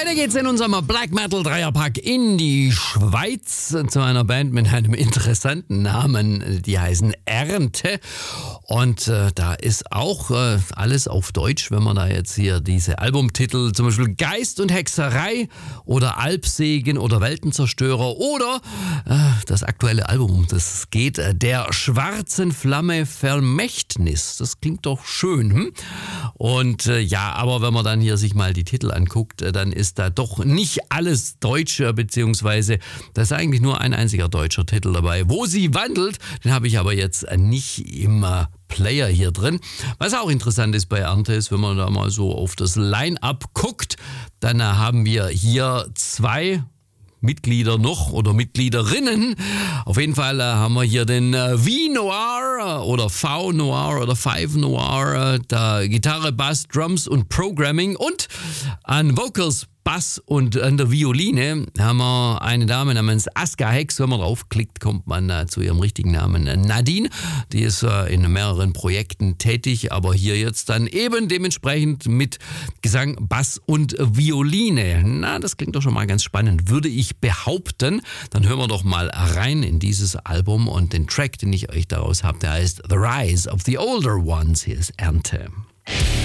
Weiter geht's in unserem Black Metal Dreierpack in die Schweiz zu einer Band mit einem interessanten Namen. Die heißen Ernte. Und da ist auch alles auf Deutsch, wenn man da jetzt hier diese Albumtitel, zum Beispiel Geist und Hexerei oder Alpsegen oder Weltenzerstörer oder das aktuelle Album, das geht der schwarzen Flamme Vermächtnis. Das klingt doch schön. Und ja, aber wenn man dann hier sich mal die Titel anguckt, dann ist da doch nicht alles Deutsch, beziehungsweise da ist eigentlich nur ein einziger deutscher Titel dabei. Wo sie wandelt, den habe ich aber jetzt nicht im Player hier drin. Was auch interessant ist bei Ernte ist, wenn man da mal so auf das Line-Up guckt, dann haben wir hier 2 Mitglieder noch oder Mitgliederinnen. Auf jeden Fall haben wir hier den V-Noir oder V-Noir oder Five Noir, da Gitarre, Bass, Drums und Programming und an Vocals, Bass und an der Violine haben wir eine Dame namens Aska Hex. Wenn man draufklickt, kommt man zu ihrem richtigen Namen Nadine. Die ist in mehreren Projekten tätig, aber hier jetzt dann eben dementsprechend mit Gesang, Bass und Violine. Na, das klingt doch schon mal ganz spannend, würde ich behaupten. Dann hören wir doch mal rein in dieses Album und den Track, den ich euch daraus habe, der heißt The Rise of the Older Ones. Hier ist Ernte.